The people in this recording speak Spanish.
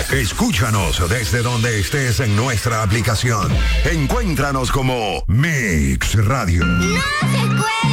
Escúchanos desde donde estés en nuestra aplicación. Encuéntranos como Mix Radio. ¡No se cuelgue!